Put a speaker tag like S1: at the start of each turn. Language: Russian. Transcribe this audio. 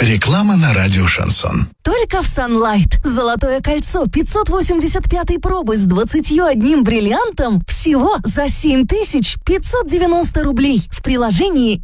S1: Реклама на радио «Шансон».
S2: Только в Sunlight. Золотое кольцо 585 пробы с 21 бриллиантом всего за 7590 рублей. В приложении